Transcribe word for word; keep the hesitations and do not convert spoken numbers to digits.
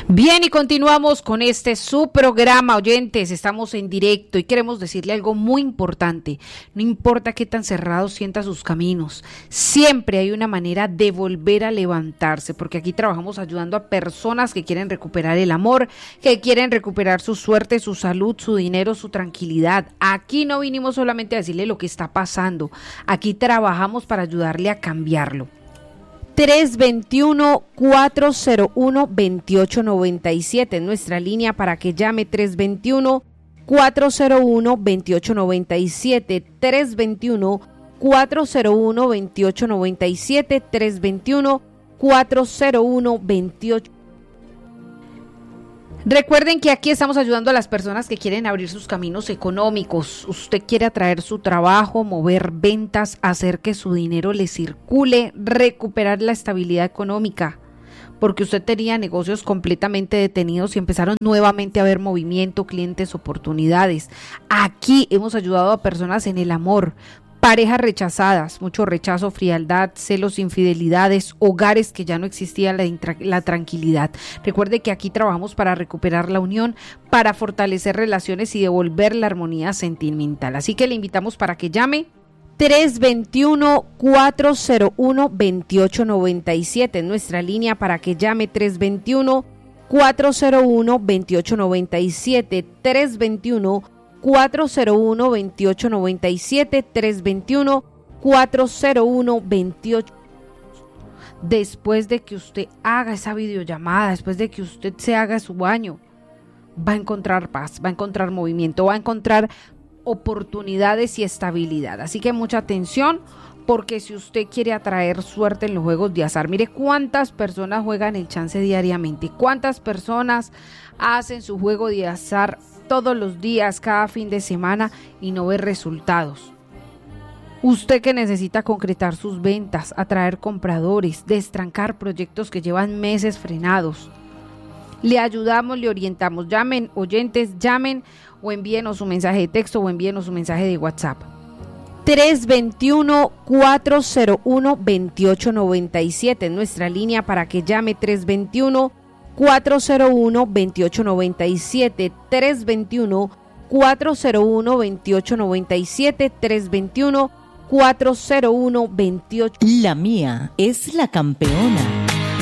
Bien, y continuamos con este su programa, oyentes. Estamos en directo y queremos decirle algo muy importante. No importa qué tan cerrados sienta sus caminos, siempre hay una manera de volver a levantarse, porque aquí trabajamos ayudando a personas que quieren recuperar el amor, que quieren recuperar su suerte, su salud, su dinero, su tranquilidad. Aquí no vinimos solamente a decirle lo que está pasando, aquí trabajamos para ayudarle a cambiarlo. tres dos uno, cuatro cero uno, dos ocho nueve siete, nuestra línea para que llame. Tres dos uno, cuatro cero uno, dos ocho nueve siete, tres dos uno, cuatro cero uno, dos ocho nueve siete, tres dos uno, cuatro cero uno, dos ocho. Recuerden que aquí estamos ayudando a las personas que quieren abrir sus caminos económicos. Usted quiere atraer su trabajo, mover ventas, hacer que su dinero le circule, recuperar la estabilidad económica, porque usted tenía negocios completamente detenidos y empezaron nuevamente a haber movimiento, clientes, oportunidades. Aquí hemos ayudado a personas en el amor, parejas rechazadas, mucho rechazo, frialdad, celos, infidelidades, hogares que ya no existía la, intra- la tranquilidad. Recuerde que aquí trabajamos para recuperar la unión, para fortalecer relaciones y devolver la armonía sentimental. Así que le invitamos para que llame. Tres dos uno, cuatro cero uno, dos ocho nueve siete, nuestra línea para que llame. Tres dos uno, cuatro cero uno, dos ocho nueve siete, tres dos uno, cuatro cero uno, dos ocho nueve siete, tres dos uno, cuatro cero uno, dos ocho. Después de que usted haga esa videollamada, después de que usted se haga su baño, va a encontrar paz, va a encontrar movimiento, va a encontrar oportunidades y estabilidad. Así que mucha atención, porque si usted quiere atraer suerte en los juegos de azar, mire cuántas personas juegan el chance diariamente, cuántas personas hacen su juego de azar todos los días, cada fin de semana, y no ve resultados. Usted que necesita concretar sus ventas, atraer compradores, destrancar proyectos que llevan meses frenados, le ayudamos, le orientamos. Llamen, oyentes, llamen o envíenos su mensaje de texto o envíenos su mensaje de WhatsApp. Tres dos uno, cuatro cero uno, dos ocho nueve siete, nuestra línea para que llame. Tres dos uno, cuatro cero uno, dos ocho nueve siete, tres dos uno, cuatro cero uno, dos ocho nueve siete, tres dos uno, cuatro cero uno, dos ocho. La mía es la campeona.